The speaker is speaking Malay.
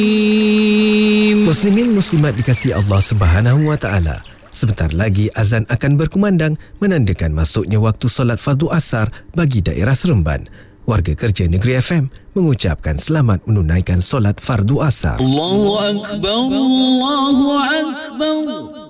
Muslimin muslimat dikasihi Allah Subhanahu wa taala. Sebentar lagi azan akan berkumandang menandakan masuknya waktu solat fardu asar bagi daerah Seremban. Warga kerja Negeri FM mengucapkan selamat menunaikan solat fardu asar. Allahu akbar, Allahu akbar.